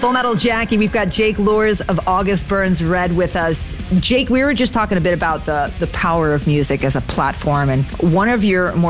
Full Metal Jackie, we've got Jake Luhrs of August Burns Red with us. Jake, we were just talking a bit about the power of music as a platform, and one of your more